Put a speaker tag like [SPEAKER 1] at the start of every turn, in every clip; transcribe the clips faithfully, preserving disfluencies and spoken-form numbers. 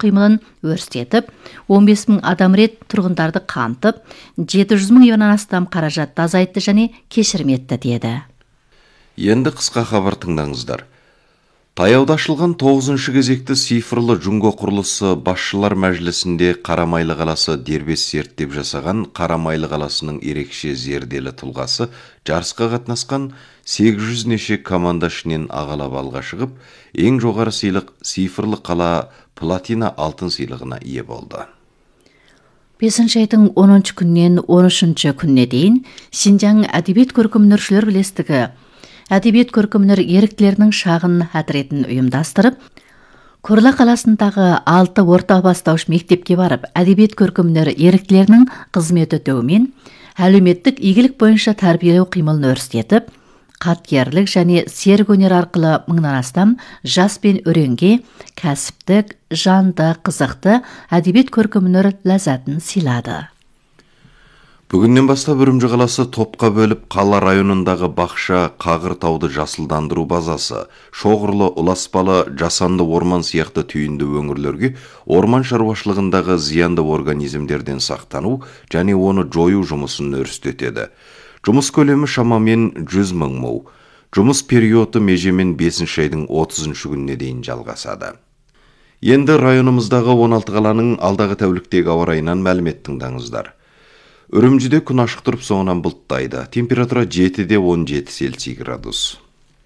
[SPEAKER 1] қимылын өрістетіп, он бес мың адам рет тұрғындарды қамтып, жеті жүз мың евродан астам қаражатты азайтты және кешірім етті деді.
[SPEAKER 2] Енді қысқа хабар тыңдаңыздар. Таяуда ашылған тоғызыншы кезекті цифрлы Джунго құрылысы басшылар мәжілісінде Қарамайлы қаласы дербес зерттеп жасаған Қарамайлы қаласының ерекше зерделі тұлғасы жарысқа қатынасқан сегіз жүз неше команда ішінен ағалап алға шығып, ең жоғары сыйлық цифрлы қала платина алтын сыйлығына ие болды.
[SPEAKER 1] бесінші айдың оныншы күннен он үшінші күніне дейін Шинжаң әдебиет көркемөнершілер бірлестігі әдебиет көркемөнер еріктілерінің шағын отрядын ұйымдастырып, Корла қаласындағы алты орта бастауыш мектепке барып, әдебиет көркемөнер еріктілерінің қызмет өтеуімен әлеуметтік игілік бойынша тәрбиелеу қимылын өрістетіп, қаткерлік және серік өнер арқылы мыңнан астам жас пен өренге кәсіптік, жанды, қызықты әдебиет көркемөнер ләззатын сыйлады.
[SPEAKER 2] Бүгіннен бастап Үрімжі қаласы топқа бөліп, қала районындағы бақша, Қағыртауды жасылдандыру базасы, Шоғырлы, Ұласпалы, Жасанды орман сияқты түйінді өңірлерге орман шаруашылығындағы зиянды организмдерден сақтану және оны жою жұмысын өрістетеді. Жұмыс көлемі шамамен жүз мың му. Жұмыс периоды межемен бесінші айдың отызыншы күніне дейін жалғасады. Енді районымыздағы он алты қаланың алдағы тәуліктегі ауа райынан мәлімет тыңдаңыздар. Үрімжіде күн ашық тұрып, соңынан бұлттайды. Температура жетіде он жеті Цельсий градус.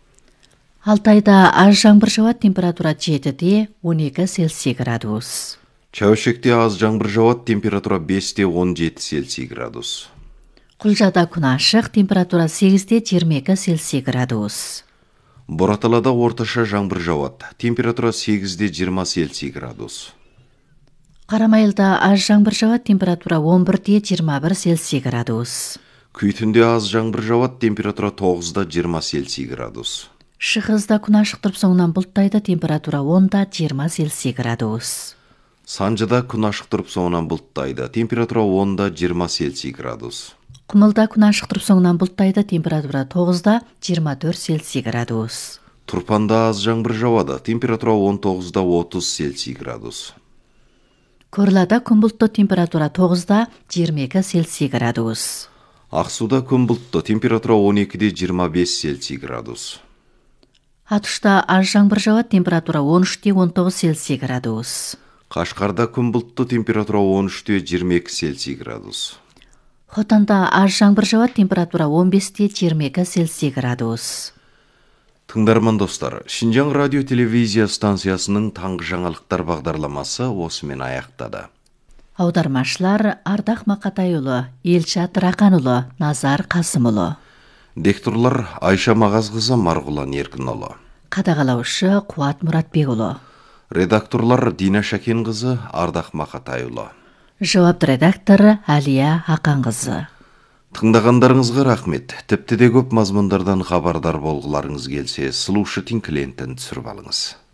[SPEAKER 1] Алтайда аз жаңбыр жауады, температура жетіде он екі Цельсий градус.
[SPEAKER 2] Чәуешекте аз жаңбыр жауады, температура бесте он жеті Цельсий градус.
[SPEAKER 1] Құлжада күн ашық, температура сегізде жиырма екі Цельсий градус.
[SPEAKER 2] Бораталада орташа жаңбыр жауады, температура сегізде жиырма Цельсий градус.
[SPEAKER 1] Қарамайлыда аз жаңбыр жауады, температура он бірде жиырма бір Цельсий градус.
[SPEAKER 2] Күйтінде аз жаңбыр жауады, температура тоғызда жиырма Цельсий градус.
[SPEAKER 1] Шығызда күн ашық тұрып, соңынан бұлттайды, температура онда жиырма Цельсий градус.
[SPEAKER 2] Санжыда күн ашық тұрып, соңынан бұлттайды, температура онда жиырма Цельсий градус.
[SPEAKER 1] Құмылда күн ашық тұрып, соңынан бұлттайды, температура тоғызда жиырма төрт Цельсий градус.
[SPEAKER 2] Тұрпанда аз жаңбыр жауады, температура он тоғызда отыз Цельсий градус.
[SPEAKER 1] Көрлада күн бұлтты, температура тоғызда жиырма екі Цельсий градус.
[SPEAKER 2] Ақсуда күн бұлтты, температура он екіде жиырма бес Цельсий градус.
[SPEAKER 1] Атышта аз жаңбыр жауады, температура он үште он тоғыз Цельсий градус.
[SPEAKER 2] Қашқарда күн бұлтты, температура он үште жиырма екі Цельсий градус.
[SPEAKER 1] Хотанда аз жаңбыр жауады, температура он бесте жиырма екі Цельсий градус.
[SPEAKER 2] Тыңдарман достар, Шинжаң радио телевизия станциясының таңғы жаңалықтар бағдарламасы осымен аяқтады.
[SPEAKER 1] Аудармашылар Ардақ Мақатайұлы, Елшат Рақанұлы, Назар Қасымұлы.
[SPEAKER 2] Дикторлар Айша Мағазқызы, Марғұлан Еркінұлы.
[SPEAKER 1] Қадағалаушы Қуат Мұратбекұлы.
[SPEAKER 2] Редакторлар Дина Шакенқызы, Ардақ Мақатайұлы.
[SPEAKER 1] Жауапты редактор Әлия Ақанқызы.
[SPEAKER 2] Тыңдағандарыңызға рахмет. Тіпті де көп мазмұндардан хабардар болғыларыңыз келсе, слушать клиентін түсіріп алыңыз.